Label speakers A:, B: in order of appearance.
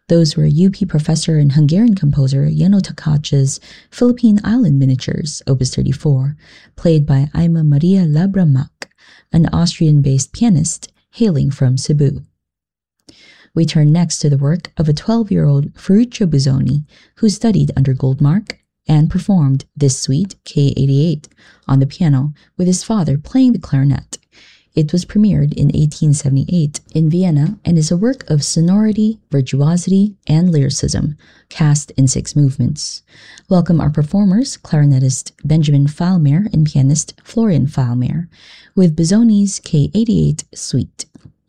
A: Those were UP professor and Hungarian composer Jano Takacs's Philippine Island Miniatures, Opus 34, played by Aima Maria Labramak, an Austrian-based pianist hailing from Cebu. We turn next to the work of a 12-year-old Ferruccio Busoni, who studied under Goldmark and performed this suite, K88, on the piano, with his father playing the clarinet. It was premiered in 1878 in Vienna and is a work of sonority, virtuosity, and lyricism, cast in 6 movements. Welcome our performers, clarinetist Benjamin Faulmer and pianist Florian Faulmer, with Busoni's K88 Suite.